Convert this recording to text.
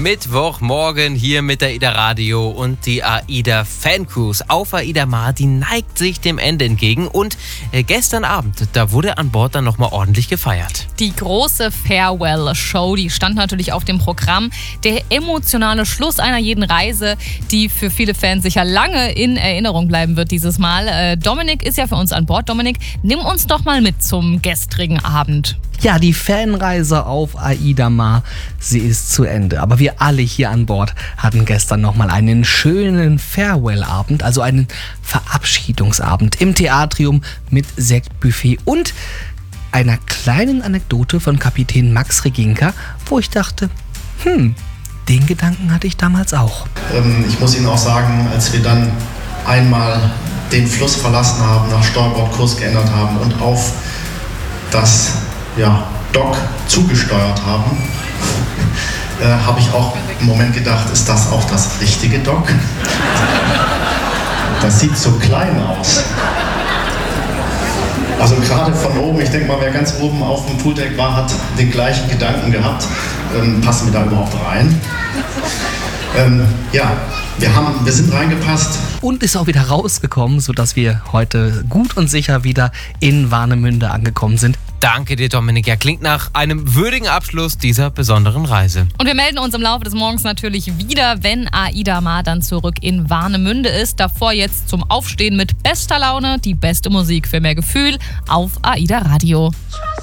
Mittwochmorgen hier mit der AIDA Radio und die AIDA Fancruise auf AIDA Mar, die neigt sich dem Ende entgegen und gestern Abend, da wurde an Bord dann nochmal ordentlich gefeiert. Die große Farewell-Show, die stand natürlich auf dem Programm. Der emotionale Schluss einer jeden Reise, die für viele Fans sicher lange in Erinnerung bleiben wird dieses Mal. Dominik ist ja für uns an Bord. Dominik, nimm uns doch mal mit zum gestrigen Abend. Ja, die Fanreise auf AIDA Mar, sie ist zu Ende. Aber wir alle hier an Bord hatten gestern nochmal einen schönen Farewell-Abend, also einen Verabschiedungsabend im Theatrium mit Sektbuffet und einer kleinen Anekdote von Kapitän Max Reginka, wo ich dachte, den Gedanken hatte ich damals auch. Ich muss Ihnen auch sagen, als wir dann einmal den Fluss verlassen haben, nach Steuerbord Kurs geändert haben und auf das Dock zugesteuert haben, habe ich auch im Moment gedacht, ist das auch das richtige Dock? Das sieht so klein aus. Also gerade von oben, ich denke mal, wer ganz oben auf dem Pooldeck war, hat den gleichen Gedanken gehabt. Passen wir da überhaupt rein? Wir sind reingepasst. Und ist auch wieder rausgekommen, sodass wir heute gut und sicher wieder in Warnemünde angekommen sind. Danke dir, Dominik. Ja, klingt nach einem würdigen Abschluss dieser besonderen Reise. Und wir melden uns im Laufe des Morgens natürlich wieder, wenn AIDA Mar dann zurück in Warnemünde ist. Davor jetzt zum Aufstehen mit bester Laune, die beste Musik für mehr Gefühl auf AIDA Radio.